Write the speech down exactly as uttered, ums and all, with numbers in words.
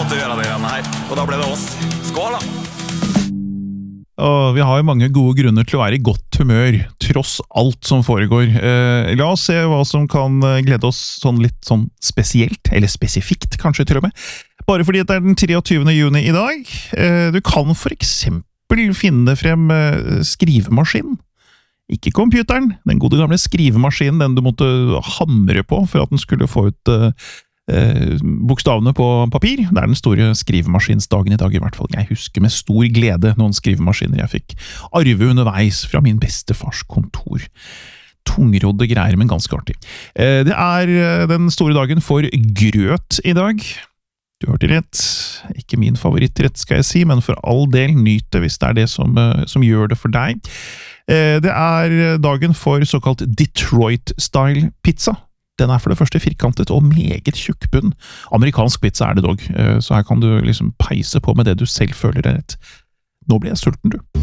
måtte gjøre det greiene her. Og da ble det oss. Skål da! Og vi har jo mange gode grunner til å være i godt humør, tross alt som foregår. Eh, la oss se hva som kan glede oss sånn litt sånn spesielt, eller spesifikt kanskje til og med. Bare fordi det er den treogtyvende juni i dag. Eh, du kan for eksempel finne frem eh, skrivemaskinen. Ikke computeren, den gode gamle skrivemaskinen, den du måtte hamre på for at den skulle få ut eh, Eh, bokstavene på papir. Det er den store skrivemaskinsdagen i dag i hvert fall. Jeg husker med stor glede noen skrivemaskiner jeg fikk arve underveis fra min bestefars kontor. Tungrodde greier, men ganske artig. Eh, det er den store dagen for grøt i dag. Du hørte rett. Ikke min favorittrett skal jeg si, men for all del nyt det hvis det er det som, som gjør det for deg. Eh, det er dagen for såkalt Detroit-style pizza. Den er for det første firkantet og meget tjukk bunn. Amerikansk pizza er det dog, så her kan du liksom peise på med det du selv føler er rett. Nå blir jeg sulten, du.